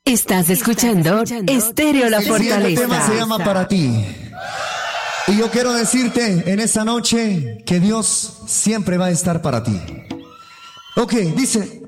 Estás escuchando Estéreo La El siguiente Fortaleza. tema se llama Para ti. Y yo quiero decirte en esta noche que Dios siempre va a estar para ti. Ok, dice...